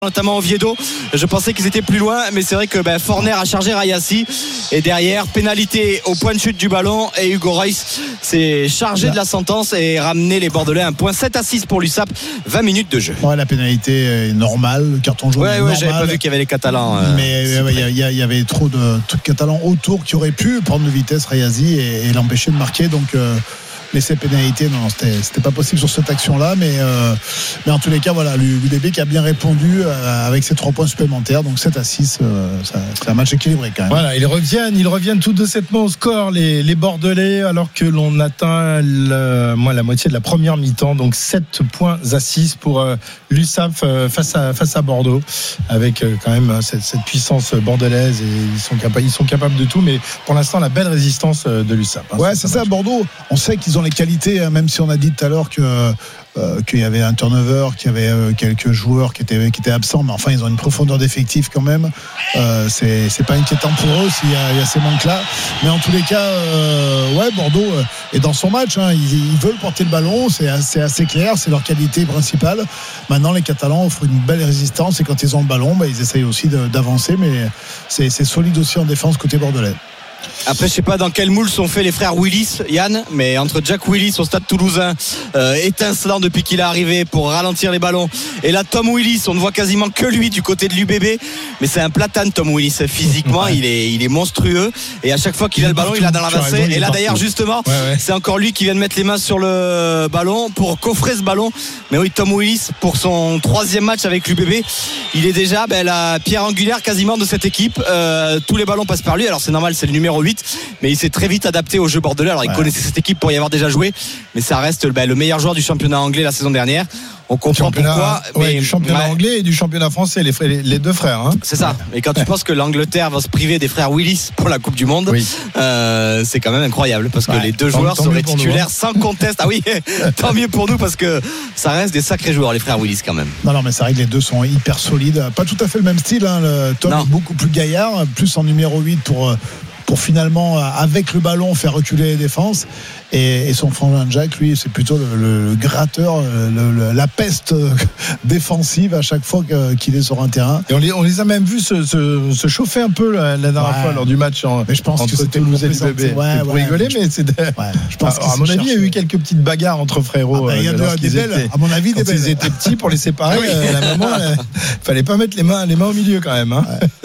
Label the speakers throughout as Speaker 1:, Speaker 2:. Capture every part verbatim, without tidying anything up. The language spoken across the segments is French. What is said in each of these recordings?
Speaker 1: notamment Oviedo. Je pensais qu'ils étaient plus loin, mais c'est vrai que ben, Forner a chargé Rayassi et derrière pénalité au point de chute du ballon et Hugo Reus s'est chargé ouais. de la sentence et ramené les Bordelais à un point. Sept à six pour l'U S A P, vingt minutes de jeu.
Speaker 2: Ouais, la pénalité est normale, le carton jaune
Speaker 1: ouais,
Speaker 2: est
Speaker 1: ouais,
Speaker 2: normal.
Speaker 1: J'avais pas vu qu'il y avait les Catalans euh,
Speaker 2: mais il ouais, y, y, y avait trop de, de Catalans autour qui auraient pu prendre de vitesse Rayassi et, et l'empêcher de marquer, donc euh, laisser pénalité, non, c'était, c'était pas possible sur cette action-là, mais, euh, mais en tous les cas, voilà, l'U D B qui a bien répondu euh, avec ses trois points supplémentaires, donc sept à six, euh, ça, c'est un match équilibré quand même.
Speaker 3: Voilà, ils reviennent, ils reviennent tout doucettement au score, les, les Bordelais, alors que l'on atteint le, moi, la moitié de la première mi-temps, donc sept points à six pour euh, l'U S A P euh, face à, face à Bordeaux, avec euh, quand même cette, cette puissance bordelaise, et ils sont, capa- ils sont capables de tout, mais pour l'instant, la belle résistance de l'U S A P. Hein,
Speaker 2: ouais, c'est, c'est ça, Bordeaux, on sait qu'ils ont les qualités, même si on a dit tout à l'heure que euh, qu'il y avait un turnover, qu'il y avait euh, quelques joueurs qui étaient qui étaient absents, mais enfin ils ont une profondeur d'effectif quand même. Euh, c'est c'est pas inquiétant pour eux s'il y a, il y a ces manques-là. Mais en tous les cas, euh, ouais, Bordeaux est dans son match. Hein, ils, ils veulent porter le ballon, c'est assez, assez clair, c'est leur qualité principale. Maintenant, les Catalans offrent une belle résistance et quand ils ont le ballon, bah, ils essayent aussi de, d'avancer, mais c'est, c'est solide aussi en défense côté bordelais.
Speaker 1: Après, je sais pas dans quel moule sont faits les frères Willis, Yann, mais entre Jack Willis au stade toulousain, euh, étincelant depuis qu'il est arrivé pour ralentir les ballons, et là Tom Willis, on ne voit quasiment que lui du côté de l'U B B, mais c'est un platane Tom Willis, physiquement ouais. il est il est monstrueux, et à chaque fois qu'il il a le ballon il a dans l'avancée, et là d'ailleurs justement ouais, ouais. c'est encore lui qui vient de mettre les mains sur le ballon pour coffrer ce ballon. Mais oui, Tom Willis, pour son troisième match avec l'U B B, il est déjà ben, la pierre angulaire quasiment de cette équipe. Euh, tous les ballons passent par lui, alors c'est normal, c'est le numéro huit, mais il s'est très vite adapté au jeu bordelais. Alors il ouais. connaissait cette équipe pour y avoir déjà joué, mais ça reste ben, le meilleur joueur du championnat anglais la saison dernière. On comprend pourquoi.
Speaker 3: Ouais,
Speaker 1: mais,
Speaker 3: du championnat ouais. anglais et du championnat français, les, frères, les, les deux frères. Hein.
Speaker 1: C'est ça. Et quand tu penses que l'Angleterre va se priver des frères Willis pour la Coupe du Monde, oui. euh, c'est quand même incroyable parce que ouais. les deux tant, joueurs tant seraient titulaires nous, hein. sans conteste. Ah oui, tant mieux pour nous parce que ça reste des sacrés joueurs, les frères Willis quand même.
Speaker 2: Non, non, mais c'est vrai que les deux sont hyper solides. Pas tout à fait le même style. Hein. Le Tom non. est beaucoup plus gaillard, plus en numéro huit pour. pour finalement, avec le ballon, faire reculer les défenses. Et, et son frangin Jack, lui, c'est plutôt le, le, le gratteur, le, le, la peste défensive à chaque fois que, qu'il est sur un terrain.
Speaker 3: Et on les, on les a même vus se, se, se chauffer un peu la, la dernière ouais. fois lors du match en,
Speaker 2: mais je pense
Speaker 3: entre
Speaker 2: que c'était
Speaker 3: Toulouse et l'U B B.
Speaker 2: Ouais, ouais,
Speaker 3: pour rigoler,
Speaker 2: je,
Speaker 3: mais c'est de... ouais,
Speaker 2: je pense
Speaker 3: alors, à mon avis, il y a eu quelques petites bagarres entre frérots.
Speaker 2: Ah bah, il y a euh, des belles, étaient, à mon avis, des
Speaker 3: belles. Quand ils étaient petits, pour les séparer, oui. euh, la maman, il fallait pas mettre les mains, les mains au milieu quand même. Hein. Ouais.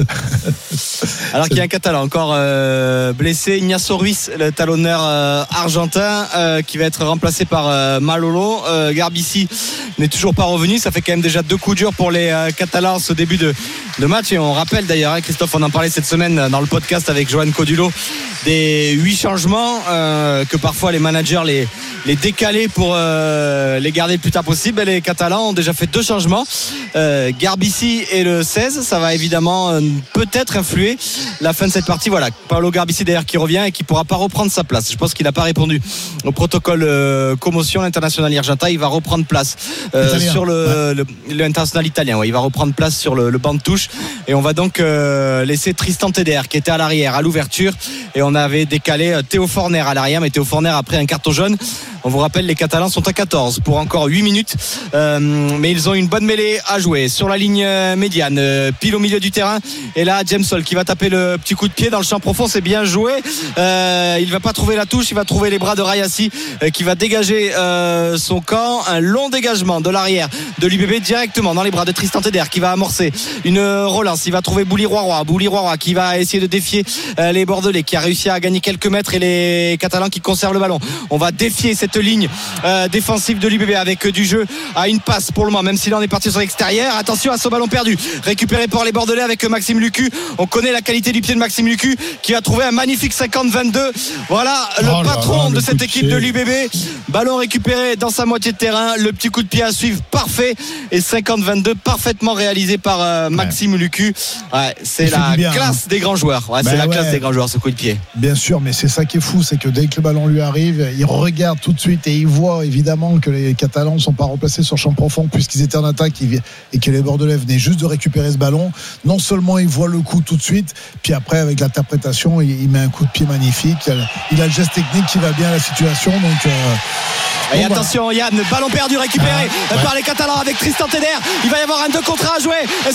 Speaker 1: Alors qu'il y a un Catalan encore euh, blessé, Ignacio Ruiz, le talonneur euh, argentin, euh, qui va être remplacé par euh, Malolo. euh, Garbici n'est toujours pas revenu, ça fait quand même déjà deux coups durs pour les euh, Catalans ce début de, de match. Et on rappelle d'ailleurs, hein, Christophe, on en parlait cette semaine dans le podcast avec Johan Codulo, des huit changements euh, que parfois les managers les, les décalaient pour euh, les garder le plus tard possible. Et les Catalans ont déjà fait deux changements, euh, Garbici et le seize. Ça va évidemment euh, peut-être influer la fin de cette partie. Voilà, Paolo Garbici d'ailleurs qui revient et qui ne pourra pas reprendre sa place. Je pense qu'il n'a pas répondu au protocole euh, commotion. L'international argentin, il va reprendre place euh, sur le, ouais. le, l'international italien. Ouais, il va reprendre place sur le, le banc de touche, et on va donc euh, laisser Tristan Teder qui était à l'arrière à l'ouverture, et on avait décalé Théo Forner à l'arrière, mais Théo Forner a pris un carton jaune. On vous rappelle, les Catalans sont à quatorze pour encore huit minutes, euh, mais ils ont une bonne mêlée à jouer sur la ligne médiane, euh, pile au milieu du terrain. Et là, James Sol qui va taper le petit coup de pied dans le champ profond, c'est bien joué. Euh, il va pas trouver la touche, il va trouver les bras de Rayassi euh, qui va dégager euh, son camp. Un long dégagement de l'arrière de l'U B B directement dans les bras de Tristan Teder qui va amorcer une relance. Il va trouver Bouli Roy-Roy, Bouli Roy-Roy qui va essayer de défier euh, les Bordelais, qui a réussi à gagner quelques mètres, et les Catalans qui conservent le ballon. On va défier cette ligne euh, défensive de l'U B B avec du jeu à une passe pour le moment, même si là on est parti sur l'extérieur. Attention à ce ballon perdu récupéré par les Bordelais avec Maxime Lucu. On connaît la qualité du pied de Maxime Lucu qui a trouvé un magnifique cinquante vingt-deux. Voilà le oh patron là là, de cette équipe de, de l'U B B. Ballon récupéré dans sa moitié de terrain, le petit coup de pied à suivre parfait, et cinquante vingt-deux parfaitement réalisé par euh, Maxime ouais. Lucu. Ouais, c'est la bien, classe hein. des grands joueurs. Ouais, ben c'est la ouais. classe des grands joueurs, ce coup de pied.
Speaker 2: Bien sûr, mais c'est ça qui est fou, c'est que dès que le ballon lui arrive, il regarde tout de suite suite et il voit évidemment que les Catalans ne sont pas replacés sur champ profond puisqu'ils étaient en attaque et que les Bordelais venaient juste de récupérer ce ballon. Non seulement il voit le coup tout de suite, puis après avec l'interprétation il, il met un coup de pied magnifique, il a, il a le geste technique qui va bien à la situation, donc euh,
Speaker 1: et
Speaker 2: bon,
Speaker 1: attention Yann, ballon perdu récupéré ah, ouais. par les Catalans avec Tristan Teder. Il va y avoir un deux contre un à jouer.